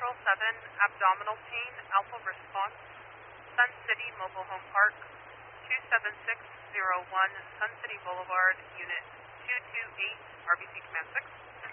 vital 7, abdominal pain, alpha response, Sun City Mobile Home Park, 27601 Sun City Boulevard, Unit 228, RBC Command 6.